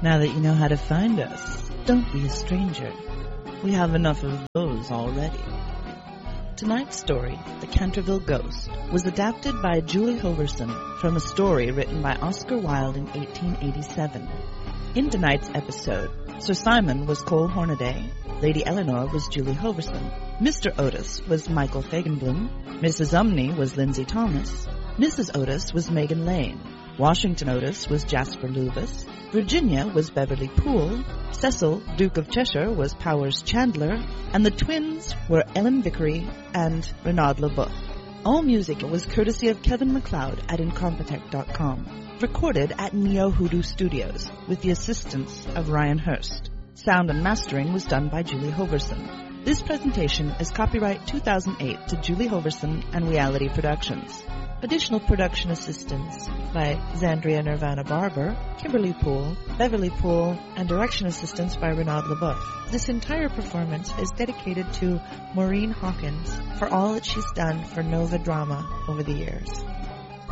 Now that you know how to find us, don't be a stranger. We have enough of those already. Tonight's story, The Canterville Ghost, was adapted by Julie Hoverson from a story written by Oscar Wilde in 1887. In tonight's episode, Sir Simon was Cole Hornaday, Lady Eleanor was Julie Hoverson, Mr. Otis was Michael Fagenblum, Mrs. Umney was Lindsay Thomas, Mrs. Otis was Megan Lane, Washington Otis was Jasper Luvis, Virginia was Beverly Poole, Cecil, Duke of Cheshire, was Powers Chandler, and the twins were Ellen Vickery and Renaud LeBeouf. All music was courtesy of Kevin MacLeod at Incompetech.com. Recorded at Neo Hoodoo Studios with the assistance of Ryan Hurst. Sound and mastering was done by Julie Hoverson. This presentation is copyright 2008 to Julie Hoverson and Reality Productions. Additional production assistance by Zandria Nirvana Barber, Kimberly Poole, Beverly Poole, and direction assistance by Renaud LeBeouf. This entire performance is dedicated to Maureen Hawkins for all that she's done for Nova Drama over the years.